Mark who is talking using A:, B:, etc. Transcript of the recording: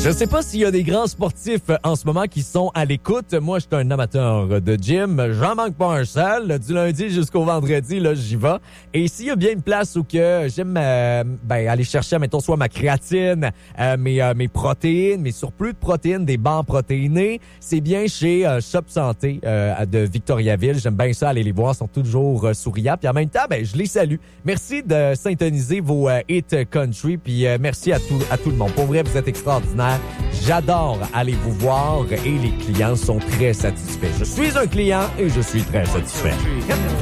A: Je sais pas s'il y a des grands sportifs en ce moment qui sont à l'écoute. Moi, je suis un amateur de gym. J'en manque pas un seul. Du lundi jusqu'au vendredi, là, j'y vais. Et s'il y a bien une place où que j'aime aller chercher, mettons, soit ma créatine, mes protéines, mes surplus de protéines, des bancs protéinés, c'est bien chez Shop Santé de Victoriaville. J'aime bien ça, aller les voir. Ils sont toujours souriants. Puis en même temps, je les salue. Merci de syntoniser vos hits country. Puis merci à tout le monde. Pour vrai, vous êtes extraordinaires. J'adore aller vous voir et les clients sont très satisfaits. Je suis un client et je suis très satisfait.